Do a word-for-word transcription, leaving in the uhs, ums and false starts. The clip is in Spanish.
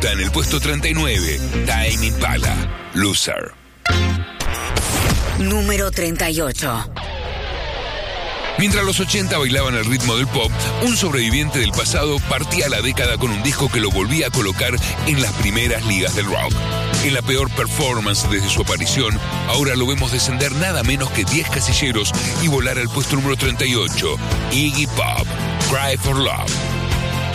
debuta en el puesto treinta y nueve, Tame Impala, Loser. Número treinta y ocho. Mientras los ochenta bailaban al ritmo del pop, un sobreviviente del pasado partía la década con un disco que lo volvía a colocar en las primeras ligas del rock. En la peor performance desde su aparición, ahora lo vemos descender nada menos que diez casilleros y volar al puesto número treinta y ocho, Iggy Pop, Cry for Love.